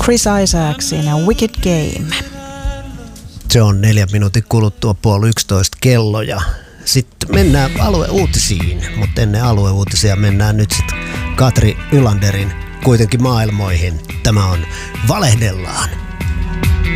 Chris Isaacsin ja Wicked Game. Se on 4 minuutin kuluttua 10:30 kello ja sitten mennään alueuutisiin, mutta ennen alueuutisia mennään nyt sitten Katri Ylanderin kuitenkin maailmoihin. Tämä on Valehdellaan.